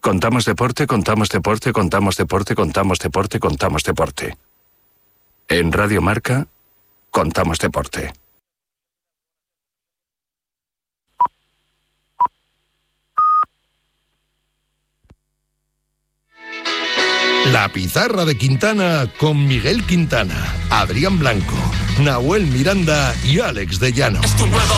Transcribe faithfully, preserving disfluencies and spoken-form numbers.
Contamos deporte, contamos deporte, contamos deporte, contamos deporte, contamos deporte. En Radio Marca, contamos deporte. La Pizarra de Quintana con Miguel Quintana, Adrián Blanco, Nahuel Miranda y Alex de Llano.